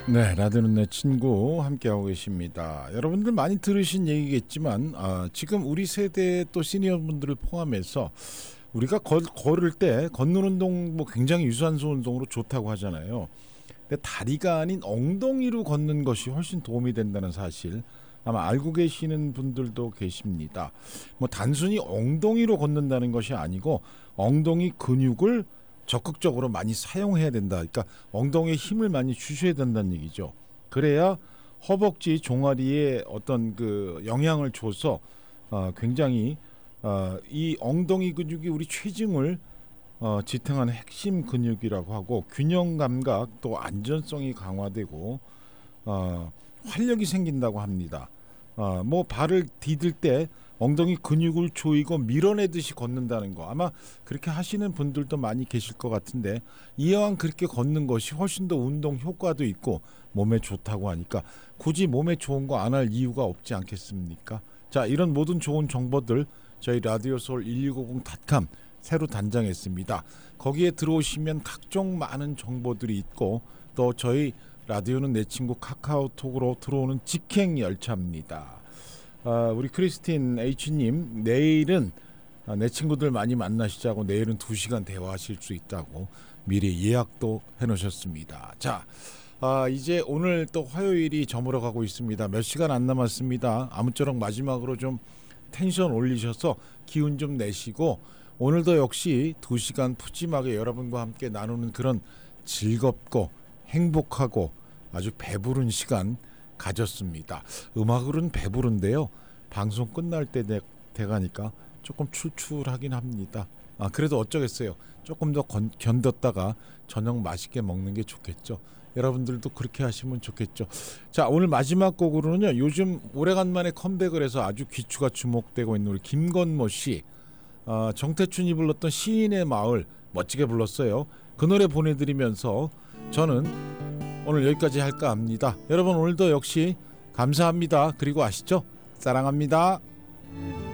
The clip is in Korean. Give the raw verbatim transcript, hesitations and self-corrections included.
네, 라디오는 내 친구 함께하고 계십니다. 여러분들 많이 들으신 얘기겠지만 아, 지금 우리 세대 또 시니어분들을 포함해서 우리가 걸, 걸을 때 걷는 운동 뭐 굉장히 유산소 운동으로 좋다고 하잖아요. 근데 다리가 아닌 엉덩이로 걷는 것이 훨씬 도움이 된다는 사실 아마 알고 계시는 분들도 계십니다. 뭐 단순히 엉덩이로 걷는다는 것이 아니고 엉덩이 근육을 적극적으로 많이 사용해야 된다. 그러니까 엉덩이에 힘을 많이 주셔야 된다는 얘기죠. 그래야 허벅지 종아리에 어떤 그 영향을 줘서 어, 굉장히 어, 이 엉덩이 근육이 우리 체중을 어, 지탱하는 핵심 근육이라고 하고 균형 감각 또 안전성이 강화되고 어, 활력이 생긴다고 합니다. 어, 뭐 발을 디딜 때 엉덩이 근육을 조이고 밀어내듯이 걷는다는 거 아마 그렇게 하시는 분들도 많이 계실 것 같은데 이왕 그렇게 걷는 것이 훨씬 더 운동 효과도 있고 몸에 좋다고 하니까 굳이 몸에 좋은 거 안 할 이유가 없지 않겠습니까? 자, 이런 모든 좋은 정보들 저희 라디오 서울 일육오공 닷컴 새로 단장했습니다. 거기에 들어오시면 각종 많은 정보들이 있고 또 저희 라디오는 내 친구 카카오톡으로 들어오는 직행 열차입니다. 아, 우리 크리스틴 H님 내일은 아, 내 친구들 많이 만나시자고 내일은 두 시간 대화하실 수 있다고 미리 예약도 해놓으셨습니다. 자, 아, 이제 오늘 또 화요일이 저물어 가고 있습니다. 몇 시간 안 남았습니다. 아무쪼록 마지막으로 좀 텐션 올리셔서 기운 좀 내시고 오늘도 역시 두 시간 푸짐하게 여러분과 함께 나누는 그런 즐겁고 행복하고 아주 배부른 시간 가졌습니다. 음악으로는 배부른데요. 방송 끝날 때 돼, 돼가니까 조금 출출하긴 합니다. 아, 그래도 어쩌겠어요. 조금 더 건, 견뎠다가 저녁 맛있게 먹는 게 좋겠죠. 여러분들도 그렇게 하시면 좋겠죠. 자, 오늘 마지막 곡으로는요. 요즘 오래간만에 컴백을 해서 아주 귀추가 주목되고 있는 우리 김건모 씨. 아, 정태춘이 불렀던 시인의 마을 멋지게 불렀어요. 그 노래 보내드리면서 저는 오늘 여기까지 할까 합니다. 여러분 오늘도 역시 감사합니다. 그리고 아시죠? 사랑합니다.